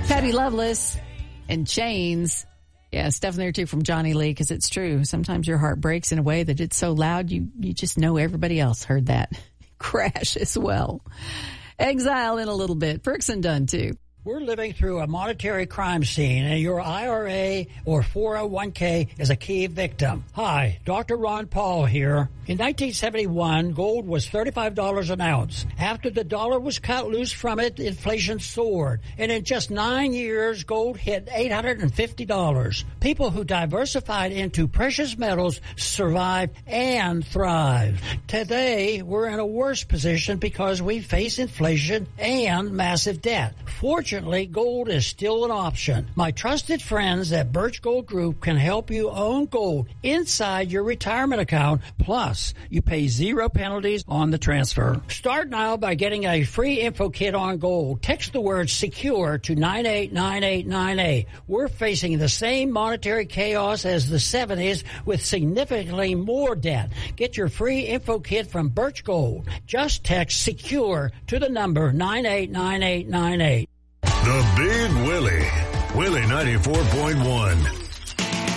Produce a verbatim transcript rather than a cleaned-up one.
Patty Loveless and Chains. Yeah, stuff in there too from Johnny Lee, because it's true. Sometimes your heart breaks in a way that it's so loud you, you just know everybody else heard that. Crash as well. Exile in a little bit. Brooks and Dunn too. We're living through a monetary crime scene, and your I R A or four oh one k is a key victim. Hi, Doctor Ron Paul here. In nineteen seventy-one, gold was thirty-five dollars an ounce. After the dollar was cut loose from it, inflation soared. And in just nine years, gold hit eight hundred fifty dollars. People who diversified into precious metals survived and thrived. Today, we're in a worse position because we face inflation and massive debt. Fortunately, gold is still an option. My trusted friends at Birch Gold Group can help you own gold inside your retirement account. Plus, you pay zero penalties on the transfer. Start now by getting a free info kit on gold. Text the word SECURE to nine eight nine eight nine eight. We're facing the same monetary chaos as the seventies with significantly more debt. Get your free info kit from Birch Gold. Just text SECURE to the number nine eight nine eight nine eight. The Big Willie. Willie ninety-four point one.